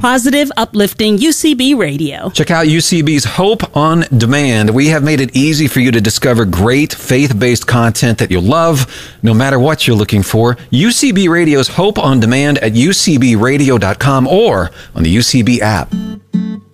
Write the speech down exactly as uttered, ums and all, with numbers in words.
positive, uplifting U C B radio. Check out U C B's Hope on Demand. We have made it easy for you to discover great faith-based content that you'll love, no matter what you're looking for. U C B Radio's Hope on Demand at u c b radio dot com or on the U C B app.